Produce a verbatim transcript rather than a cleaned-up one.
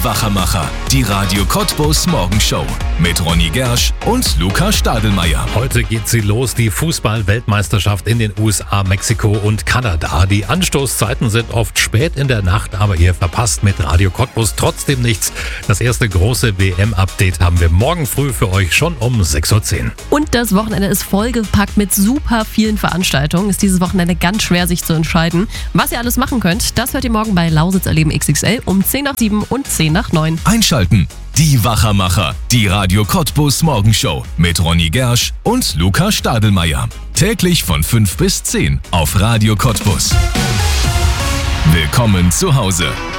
Wachermacher, die Radio Cottbus Morgenshow mit Ronny Gersch und Luca Stadelmeier. Heute geht sie los, die Fußball-Weltmeisterschaft in den U S A, Mexiko und Kanada. Die Anstoßzeiten sind oft spät in der Nacht, aber ihr verpasst mit Radio Cottbus trotzdem nichts. Das erste große W M-Update haben wir morgen früh für euch schon um sechs Uhr zehn. Und das Wochenende ist vollgepackt mit super vielen Veranstaltungen. Ist dieses Wochenende ganz schwer, sich zu entscheiden. Was ihr alles machen könnt, das hört ihr morgen bei Lausitz erleben X X L um zehn nach sieben und zehn nach neun. Einschalten. Die Wachermacher, die Radio Cottbus Morgenshow mit Ronny Gersch und Luca Stadelmeier. Täglich von fünf bis zehn auf Radio Cottbus. Willkommen zu Hause.